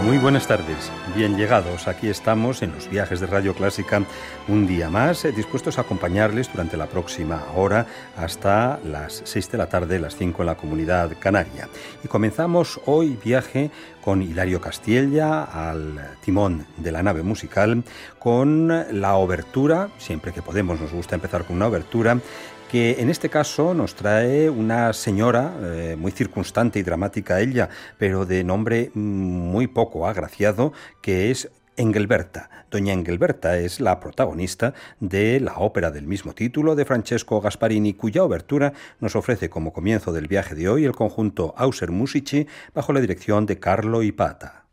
Muy buenas tardes, bien llegados. Aquí estamos en los viajes de Radio Clásica un día más, dispuestos a acompañarles durante la próxima hora hasta las 6 de la tarde, las 5 en la Comunidad Canaria. Y comenzamos hoy viaje con Hilario Castiella al timón de la nave musical, con la obertura, siempre que podemos nos gusta empezar con una obertura, que en este caso nos trae una señora muy circunstante y dramática ella, pero de nombre muy poco agraciado, que es Engelberta. Doña Engelberta es la protagonista de la ópera del mismo título de Francesco Gasparini, cuya obertura nos ofrece como comienzo del viaje de hoy el conjunto Auser Musici bajo la dirección de Carlo Ipata.